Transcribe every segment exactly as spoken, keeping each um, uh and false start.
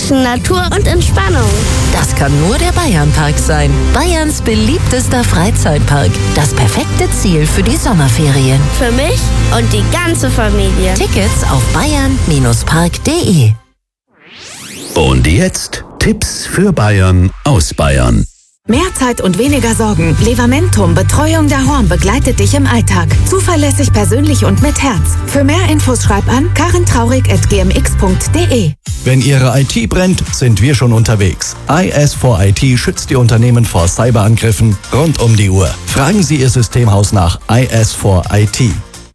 zwischen Natur und Entspannung. Das kann nur der Bayernpark sein. Bayerns beliebtester Freizeitpark. Das perfekte Ziel für die Sommerferien. Für mich und die ganze Familie. Tickets auf bayern Park punkt de. Und jetzt Tipps für Bayern aus Bayern. Mehr Zeit und weniger Sorgen. Levamentum Betreuung der Horn begleitet dich im Alltag. Zuverlässig, persönlich und mit Herz. Für mehr Infos schreib an karentraurig at g m x punkt de. Wenn Ihre I T brennt, sind wir schon unterwegs. I S vier I T schützt die Unternehmen vor Cyberangriffen rund um die Uhr. Fragen Sie Ihr Systemhaus nach I S vier I T.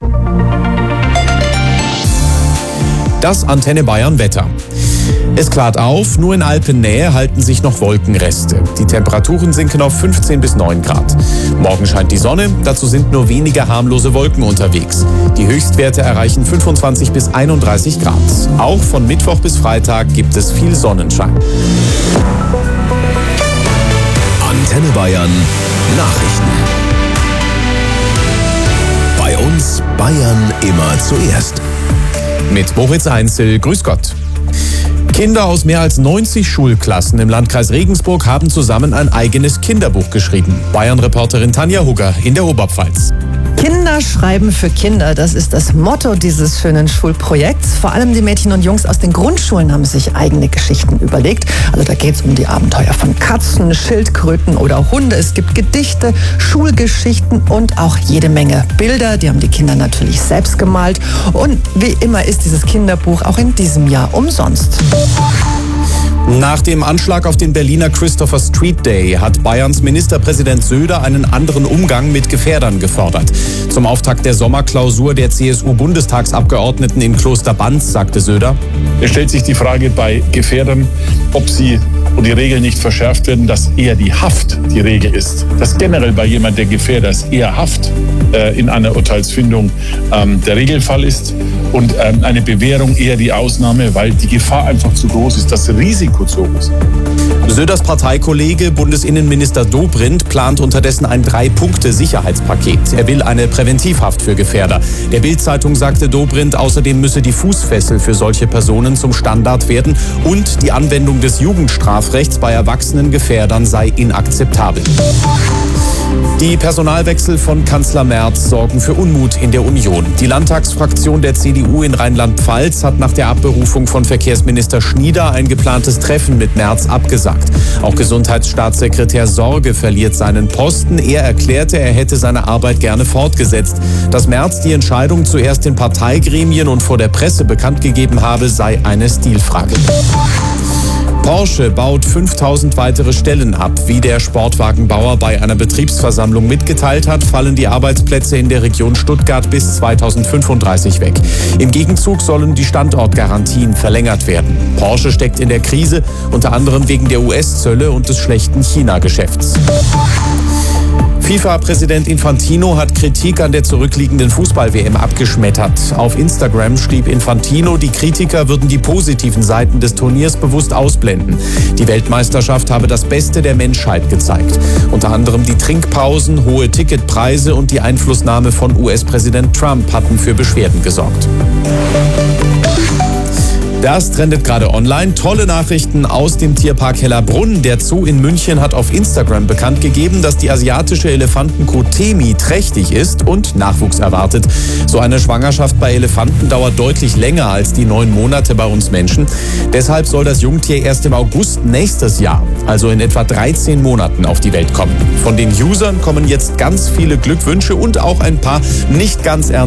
Das Antenne Bayern Wetter. Es klart auf, nur in Alpennähe halten sich noch Wolkenreste. Die Temperaturen sinken auf fünfzehn bis neun Grad. Morgen scheint die Sonne, dazu sind nur wenige harmlose Wolken unterwegs. Die Höchstwerte erreichen fünfundzwanzig bis einunddreißig Grad. Auch von Mittwoch bis Freitag gibt es viel Sonnenschein. Antenne Bayern Nachrichten. Bei uns Bayern immer zuerst. Mit Moritz Einzel, grüß Gott. Kinder aus mehr als neunzig Schulklassen im Landkreis Regensburg haben zusammen ein eigenes Kinderbuch geschrieben. Bayern-Reporterin Tanja Hugger in der Oberpfalz. Kinder schreiben für Kinder, das ist das Motto dieses schönen Schulprojekts. Vor allem die Mädchen und Jungs aus den Grundschulen haben sich eigene Geschichten überlegt. Also da geht es um die Abenteuer von Katzen, Schildkröten oder Hunde. Es gibt Gedichte, Schulgeschichten und auch jede Menge Bilder. Die haben die Kinder natürlich selbst gemalt. Und wie immer ist dieses Kinderbuch auch in diesem Jahr umsonst. Nach dem Anschlag auf den Berliner Christopher Street Day hat Bayerns Ministerpräsident Söder einen anderen Umgang mit Gefährdern gefordert. Zum Auftakt der Sommerklausur der C S U-Bundestagsabgeordneten im Kloster Banz sagte Söder: Es stellt sich die Frage bei Gefährdern, ob sie und die Regeln nicht verschärft werden, dass eher die Haft die Regel ist. Dass generell bei jemand, der Gefährder ist, eher Haft äh, in einer Urteilsfindung ähm, der Regelfall ist und ähm, eine Bewährung eher die Ausnahme, weil die Gefahr einfach zu groß ist, das Risiko zu hoch ist. Söders Parteikollege Bundesinnenminister Dobrindt plant unterdessen ein Drei-Punkte-Sicherheitspaket. Er will eine Präventivhaft für Gefährder. Der Bild-Zeitung sagte Dobrindt, außerdem müsse die Fußfessel für solche Personen zum Standard werden und die Anwendung des Jugendstrafrechts bei erwachsenen Gefährdern sei inakzeptabel. Die Personalwechsel von Kanzler Merz sorgen für Unmut in der Union. Die Landtagsfraktion der C D U in Rheinland-Pfalz hat nach der Abberufung von Verkehrsminister Schnieder ein geplantes Treffen mit Merz abgesagt. Auch Gesundheitsstaatssekretär Sorge verliert seinen Posten. Er erklärte, er hätte seine Arbeit gerne fortgesetzt. Dass Merz die Entscheidung zuerst in Parteigremien und vor der Presse bekannt gegeben habe, sei eine Stilfrage. Porsche baut fünftausend weitere Stellen ab. Wie der Sportwagenbauer bei einer Betriebsversammlung mitgeteilt hat, fallen die Arbeitsplätze in der Region Stuttgart bis zweitausendfünfunddreißig weg. Im Gegenzug sollen die Standortgarantien verlängert werden. Porsche steckt in der Krise, unter anderem wegen der U S-Zölle und des schlechten China-Geschäfts. FIFA-Präsident Infantino hat Kritik an der zurückliegenden Fußball-W M abgeschmettert. Auf Instagram schrieb Infantino, die Kritiker würden die positiven Seiten des Turniers bewusst ausblenden. Die Weltmeisterschaft habe das Beste der Menschheit gezeigt. Unter anderem die Trinkpausen, hohe Ticketpreise und die Einflussnahme von U S-Präsident Trump hatten für Beschwerden gesorgt. Das trendet gerade online. Tolle Nachrichten aus dem Tierpark Hellerbrunn. Der Zoo in München hat auf Instagram bekannt gegeben, dass die asiatische Elefantenkuh Temi trächtig ist und Nachwuchs erwartet. So eine Schwangerschaft bei Elefanten dauert deutlich länger als die neun Monate bei uns Menschen. Deshalb soll das Jungtier erst im August nächstes Jahr, also in etwa dreizehn Monaten, auf die Welt kommen. Von den Usern kommen jetzt ganz viele Glückwünsche und auch ein paar nicht ganz ernst